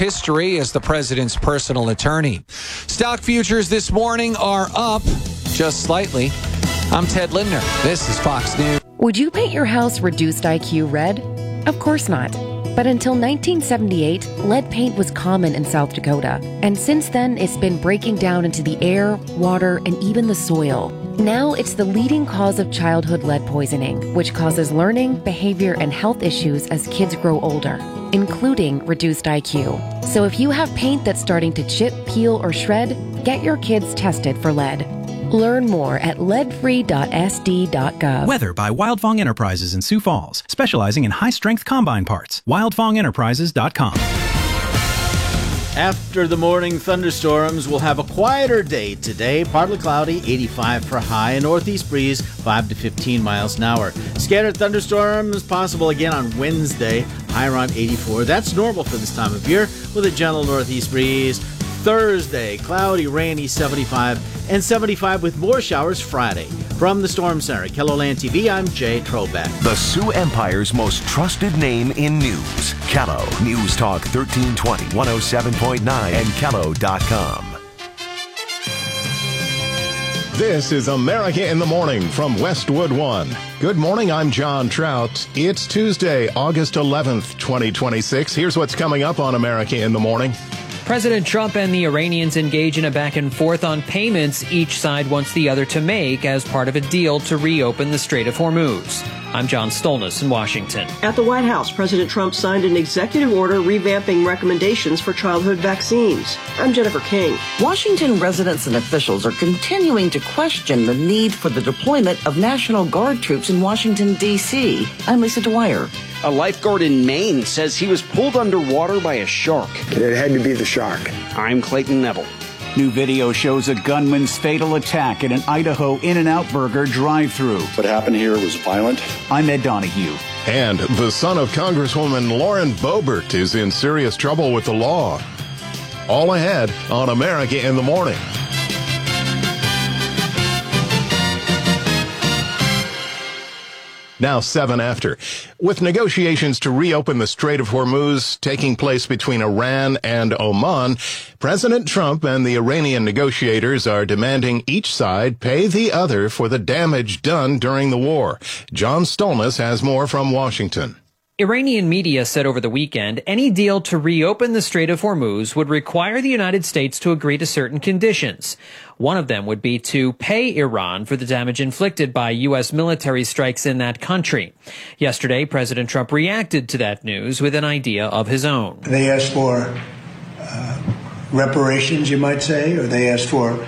history as the president's personal attorney. Stock futures this morning are up just slightly. I'm Ted Lindner. This is Fox News. Would you paint your house reduced IQ red? Of course not. But until 1978, lead paint was common in South Dakota. And since then, it's been breaking down into the air, water, and even the soil. Now it's the leading cause of childhood lead poisoning, which causes learning, behavior, and health issues as kids grow older, including reduced IQ. So if you have paint that's starting to chip, peel, or shred, get your kids tested for lead. Learn more at leadfree.sd.gov. Weather by Wildfong Enterprises in Sioux Falls, specializing in high-strength combine parts. WildfongEnterprises.com. After the morning thunderstorms, we'll have a quieter day today. Partly cloudy, 85 for high, a northeast breeze, 5 to 15 miles an hour. Scattered thunderstorms possible again on Wednesday, high around 84. That's normal for this time of year with a gentle northeast breeze. Thursday, cloudy, rainy, 75, and 75 with more showers Friday. From the Storm Center, KELOLAND TV, I'm Jay Trobeck. The Sioux Empire's most trusted name in news. KELO News Talk 1320, 107.9, and KELO.com. This is America in the Morning from Westwood One. Good morning, I'm John Trout. It's Tuesday, August 11th, 2026. Here's what's coming up on America in the Morning. President Trump and the Iranians engage in a back and forth on payments each side wants the other to make as part of a deal to reopen the Strait of Hormuz. I'm John Stolnis in Washington. At the White House, President Trump signed an executive order revamping recommendations for childhood vaccines. I'm Jennifer King. Washington residents and officials are continuing to question the need for the deployment of National Guard troops in Washington, D.C. I'm Lisa Dwyer. A lifeguard in Maine says he was pulled underwater by a shark. It had to be the shark. I'm Clayton Neville. New video shows a gunman's fatal attack at an Idaho In-N-Out Burger drive-thru. What happened here was violent. I'm Ed Donahue. And the son of Congresswoman Lauren Boebert is in serious trouble with the law. All ahead on America in the Morning. Now 7 after. With negotiations to reopen the Strait of Hormuz taking place between Iran and Oman, President Trump and the Iranian negotiators are demanding each side pay the other for the damage done during the war. John Stolnis has more from Washington. Iranian media said over the weekend any deal to reopen the Strait of Hormuz would require the United States to agree to certain conditions. One of them would be to pay Iran for the damage inflicted by U.S. military strikes in that country. Yesterday, President Trump reacted to that news with an idea of his own. They asked for reparations, you might say, or they asked for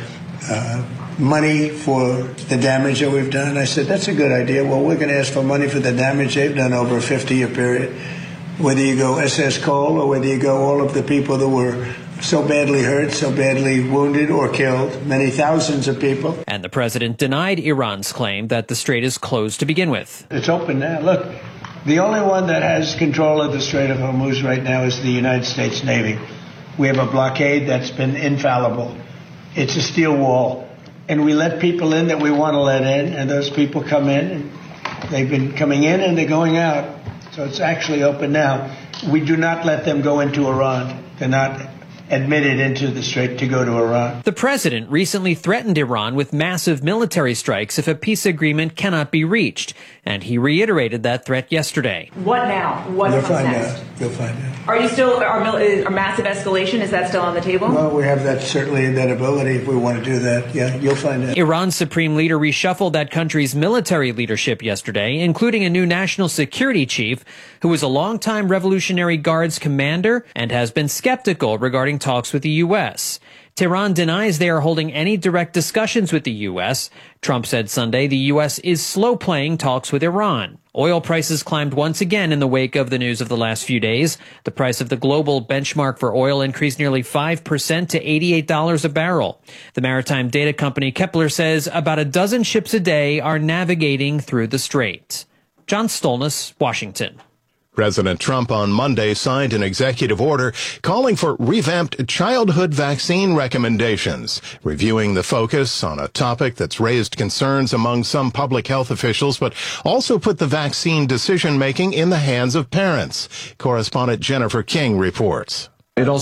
money for the damage that we've done. I said, that's a good idea. Well, we're going to ask for money for the damage they've done over a 50-year period. Whether you go SS Cole or whether you go all of the people that were so badly hurt, so badly wounded or killed, many thousands of people. And the president denied Iran's claim that the strait is closed to begin with. It's open now. Look, the only one that has control of the Strait of Hormuz right now is the United States Navy. We have a blockade that's been infallible. It's a steel wall. And we let people in that we want to let in, and those people come in, and they've been coming in and they're going out. So it's actually open now. We do not let them go into Iran. They're not admitted into the strait to go to Iran. The president recently threatened Iran with massive military strikes if a peace agreement cannot be reached, and he reiterated that threat yesterday. What now? What comes next? You'll find out. Are you still, a massive escalation, is that still on the table? Well, we have that, certainly that ability if we want to do that. Yeah, you'll find out. Iran's supreme leader reshuffled that country's military leadership yesterday, including a new national security chief who was a longtime Revolutionary Guards commander and has been skeptical regarding talks with the U.S. Tehran denies they are holding any direct discussions with the U.S. Trump said Sunday the U.S. is slow playing talks with Iran. Oil prices climbed once again in the wake of the news of the last few days. The price of the global benchmark for oil increased nearly 5% to $88 a barrel. The maritime data company Kepler says about a dozen ships a day are navigating through the strait. John Stolnis, Washington. President Trump on Monday signed an executive order calling for revamped childhood vaccine recommendations, reviewing the focus on a topic that's raised concerns among some public health officials, but also put the vaccine decision-making in the hands of parents. Correspondent Jennifer King reports. It also